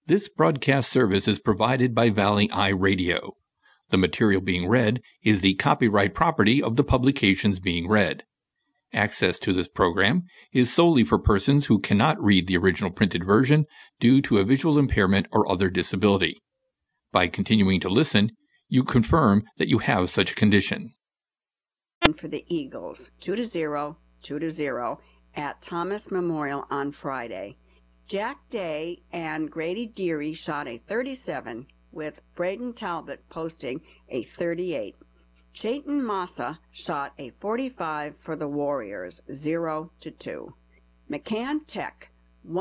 This broadcast service is provided by Valley Eye Radio. The material being read is the copyright property of the publications being read. Access to this program is solely for persons who cannot read the original printed version due to a visual impairment or other disability. By continuing to listen, you confirm that you have such a condition. For the Eagles, 2-0, 2-0 at Thomas Memorial on Friday. Jack Day and Grady Deary shot a 37, with Braden Talbot posting a 38. Chayton Massa shot a 45 for the Warriors, 0-2. McCann Tech,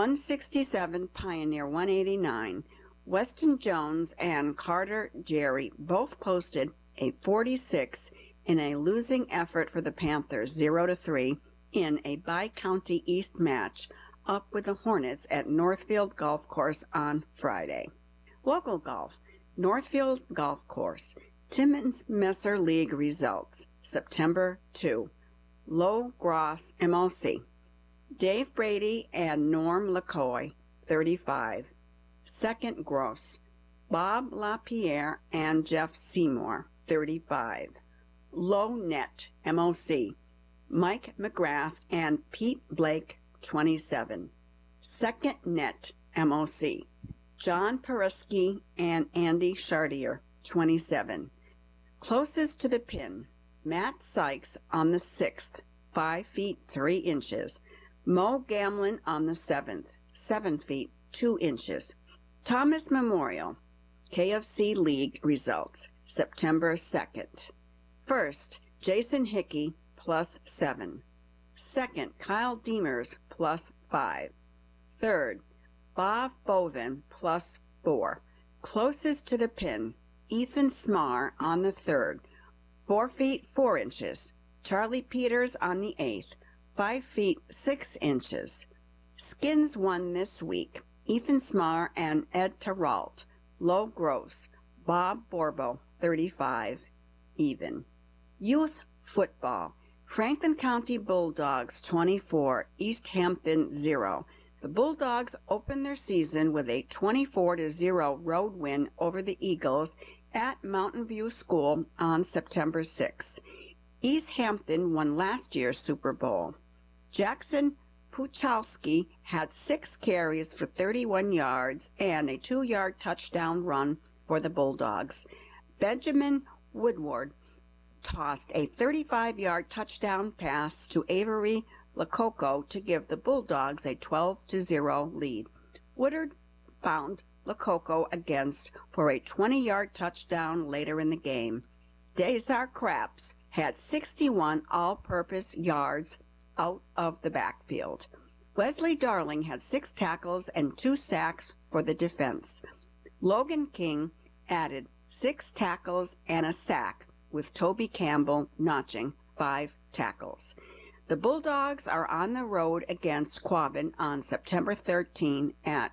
167, Pioneer 189. Weston Jones and Carter Jerry both posted a 46 in a losing effort for the Panthers, 0-3, in a bi-county East match up with the Hornets at Northfield Golf Course on Friday. Local golf, Northfield Golf Course, Timmins Messer League results, September 2. Low Gross MOC, Dave Brady and Norm LaCoy, 35. Second Gross, Bob LaPierre and Jeff Seymour, 35. Low Net MOC, Mike McGrath and Pete Blake, 27. Second Net MOC, John Peresky and Andy Chartier, 27. Closest to the pin, Matt Sykes on the 6th, 5 feet 3 inches. Mo Gamlin on the 7th, 7 feet 2 inches. Thomas Memorial, KFC League results, September 2nd. First, Jason Hickey, +7. Second, Kyle Demers, +5. Third, Bob Bovin, +4. Closest to the pin, Ethan Smar on the 3rd, 4 feet 4 inches. Charlie Peters on the 8th, 5 feet 6 inches. Skins won this week, Ethan Smar and Ed Terrault. Low gross, Bob Borbo, 35, even. Youth football, Franklin County Bulldogs 24, East Hampton 0. The Bulldogs opened their season with a 24-0 road win over the Eagles at Mountain View School on September 6. East Hampton won last year's Super Bowl. Jackson Puchalski had 6 carries for 31 yards and a 2-yard touchdown run for the Bulldogs. Benjamin Woodward tossed a 35-yard touchdown pass to Avery Lococo to give the Bulldogs a 12-0 lead. Woodward found Lococo against for a 20-yard touchdown later in the game. Desar Craps had 61 all-purpose yards out of the backfield. Wesley Darling had 6 tackles and 2 sacks for the defense. Logan King added 6 tackles and a sack, with Toby Campbell notching 5 tackles. The Bulldogs are on the road against Quabbin on September 13 at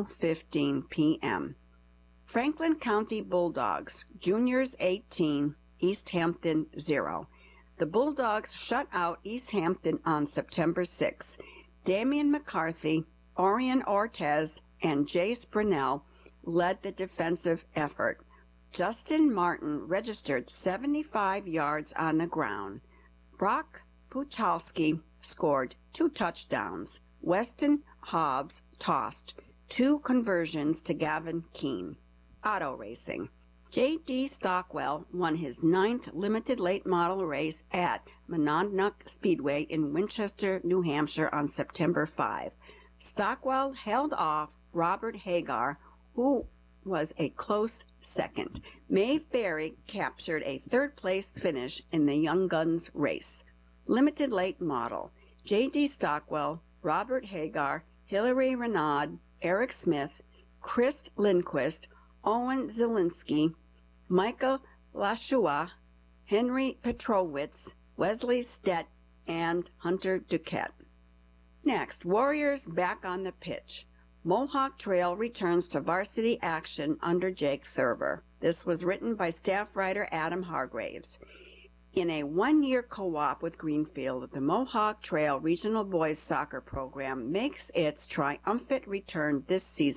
2:15 p.m. Franklin County Bulldogs, Juniors 18, East Hampton 0. The Bulldogs shut out East Hampton on September 6. Damian McCarthy, Orion Ortez, and Jace Brunell led the defensive effort. Justin Martin registered 75 yards on the ground. Brock Puchalski scored 2 touchdowns. Weston Hobbs tossed 2 conversions to Gavin Keene. Auto racing. J.D. Stockwell won his 9th limited late model race at Monadnock Speedway in Winchester, New Hampshire on September 5. Stockwell held off Robert Hagar, who was a close second. Maeve Berry captured a 3rd-place finish in the Young Guns race. Limited late model. J.D. Stockwell, Robert Hagar, Hillary Renaud, Eric Smith, Chris Lindquist, Owen Zielinski, Michael Lashua, Henry Petrowitz, Wesley Stett, and Hunter Duquette. Next, Warriors back on the pitch. Mohawk Trail returns to varsity action under Jake Thurber. This was written by staff writer Adam Hargraves. In a one-year co-op with Greenfield, the Mohawk Trail Regional Boys Soccer Program makes its triumphant return this season